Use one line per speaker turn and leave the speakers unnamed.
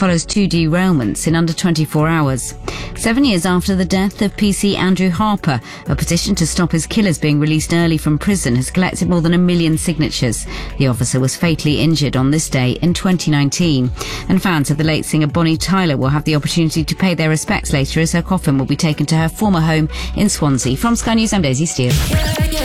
follows 2 derailments in under 24 hours. 7 years after the death of PC Andrew Harper, a petition to stop his killers being released early from prison has collected more than 1 million signatures. The officer was fatally injured on this day in 2019. And fans of the late singer Bonnie Tyler will have the opportunity to pay their respects later as her coffin will be taken to her former home in Swansea. From Sky News, I'm Daisy Steele.